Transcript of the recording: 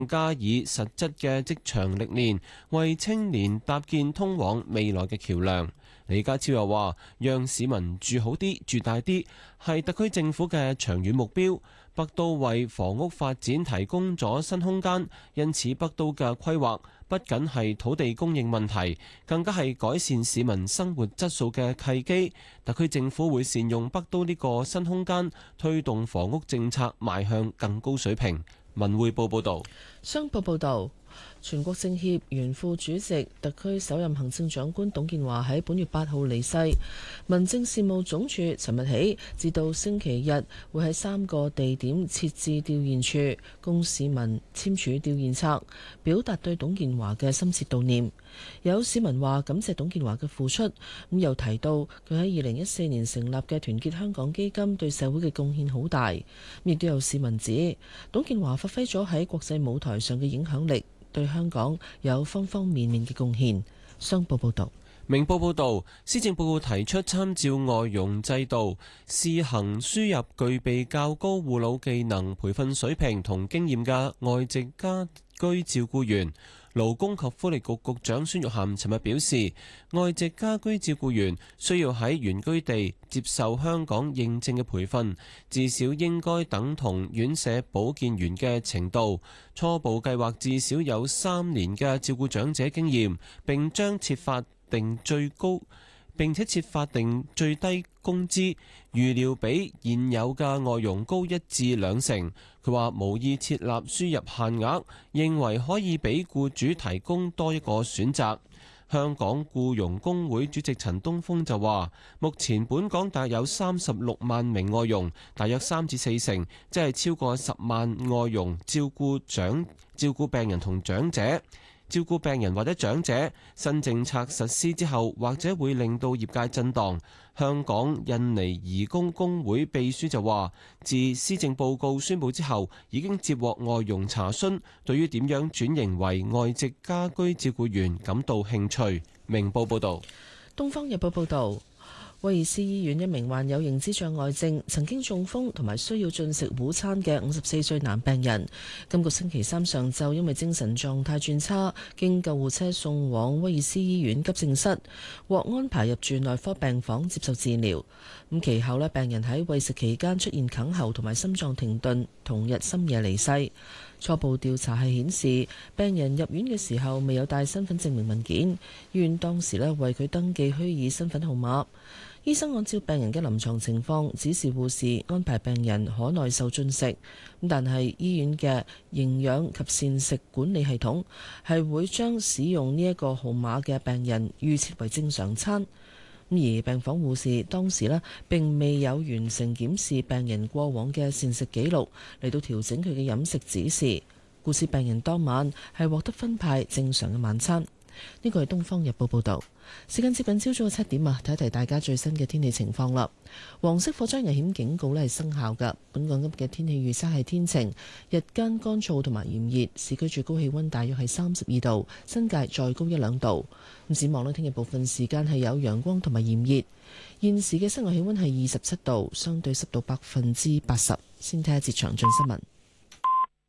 加以實質嘅職場歷練，為青年搭建通往未來嘅橋樑。李家超又話，讓市民住好啲、住大啲，係特區政府嘅長遠目標。北都為房屋發展提供咗新空間，因此北都嘅規劃不僅係土地供應問題，更加係改善市民生活質素嘅契機。特區政府會善用北都呢個新空間，推動房屋政策邁向更高水平。文匯報報道。 商報報導。全國政協原副主席、特區首任行政長官董建華喺本月8號離世。民政事務總署尋日起至到星期日會喺3個地點設置吊唁處，供市民簽署吊唁冊，表達對董建華嘅深切悼念。有市民話感謝董建華嘅付出，咁又提到佢喺2014年成立嘅團結香港基金對社會嘅貢獻好大。亦都有市民指董建華發揮咗喺國際舞台上嘅影響力，對香港有方方面面嘅貢獻。商報報導。 明報報導，施政報告提出參照外傭制度，試行輸入具備較高護老技能、培訓水平同經驗嘅外籍家居照顧員。勞工及福利局局長孫玉菡尋日表示，外籍家居照顧員需要喺原居地接受香港認證嘅培訓，至少應該等同院舍保健員嘅程度。初步計劃至少有3年嘅照顧長者經驗，並且設法定最低工資，預料比現有嘅外傭高1至2成。佢話無意設立輸入限額，認為可以俾僱主提供多一個選擇。香港僱傭工會主席陳東峰就話，目前本港大約有36萬名外傭，大約3至4成，即係超過10萬外傭照顧病人同長者。照顧病人或者長者，新政策實施之後，或者會令到業界震盪。香港印尼移工工會秘書就話，自施政報告宣布之後，已經接獲外傭查詢，對於點樣轉型為外籍家居照顧員感到興趣。明報報道。 東方日報報道。威爾斯醫院一名患有認知障礙症、曾經中風同埋需要進食午餐嘅54歲男病人，今個星期三上晝因為精神狀態轉差，經救護車送往威爾斯醫院急症室，獲安排入住內科病房接受治療。咁其後病人喺餵食期間出現哽喉同埋心臟停頓，同日深夜離世。初步調查係顯示，病人入院嘅時候未有帶身份證明文件，醫院當時為佢登記虛擬身份號碼。醫生按照病人嘅臨床情況指示護士安排病人可耐受進食，但係醫院嘅營養及膳食管理系統係會將使用呢一個號碼嘅病人預設為正常餐。而病房護士當時並未有完成檢視病人過往嘅膳食記錄嚟到調整佢嘅飲食指示，故此病人當晚係獲得分派正常嘅晚餐。呢個係《東方日報》報導。時間接近朝早嘅7點啊，睇一睇大家最新嘅天氣情況啦。黃色火災危險警告係生效㗎。本港今日嘅天氣預測係天晴，日間乾燥同埋炎熱，市區最高氣溫大約係32度，新界再高1-2度。咁展望聽日部分時間係有陽光同埋炎熱。現時嘅室外氣溫係27度，相對濕度80%。先睇一節詳盡新聞。